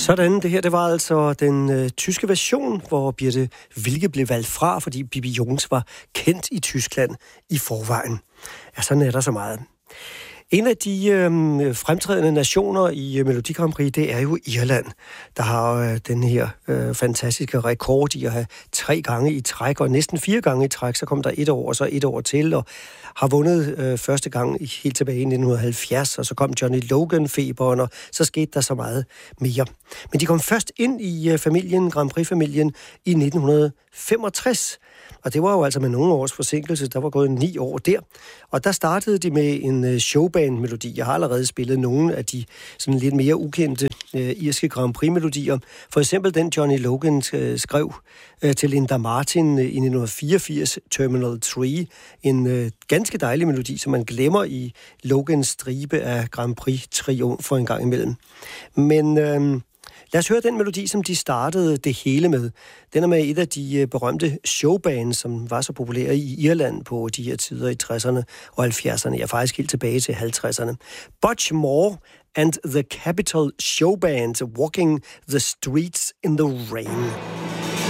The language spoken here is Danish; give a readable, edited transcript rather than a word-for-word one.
Sådan, det her, det var altså den tyske version, hvor Birte Wilke blev valgt fra, fordi Bibi Jones var kendt i Tyskland i forvejen. Ja, sådan er der så meget. En af de fremtrædende nationer i Melodi Grand Prix, det er jo Irland, der har den her fantastiske rekord i at have 3 gange i træk, og næsten 4 gange i træk, så kom der 1 år, og så 1 år til, og har vundet første gang helt tilbage i 1970, og så kom Johnny Logan-feberen, og så skete der så meget mere. Men de kom først ind i familien, Grand Prix-familien, i 1965, og det var jo altså med nogle års forsinkelse, der var gået 9 år der. Og der startede de med en showband-melodi. Jeg har allerede spillet nogle af de sådan lidt mere ukendte irske Grand Prix-melodier. For eksempel den Johnny Logan skrev til Linda Martin i 1984, Terminal 3. En ganske dejlig melodi, som man glemmer i Logans stribe af Grand Prix-triumfer en gang imellem. Men lad os høre den melodi, som de startede det hele med. Den er med et af de berømte showbands, som var så populære i Irland på de her tider i 60'erne og 70'erne. Jeg er faktisk helt tilbage til 50'erne. Butch Moore and the Capital Showband, Walking the Streets in the Rain.